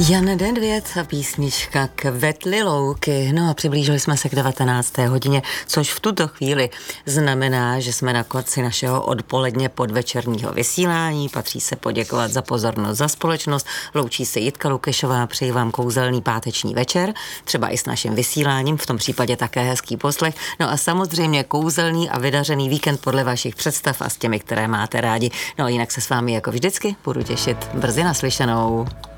Jan Nedvěd a písnička Kvetly louky. No a přiblížili jsme se k 19. hodině, což v tuto chvíli znamená, že jsme na konci našeho odpoledně podvečerního vysílání. Patří se poděkovat za pozornost, za společnost. Loučí se Jitka Lukešová, přeji vám kouzelný páteční večer, třeba i s naším vysíláním, v tom případě také hezký poslech. No a samozřejmě kouzelný a vydařený víkend podle vašich představ a s těmi, které máte rádi. No a jinak se s vámi jako vždycky budu těšit brzy naslyšenou.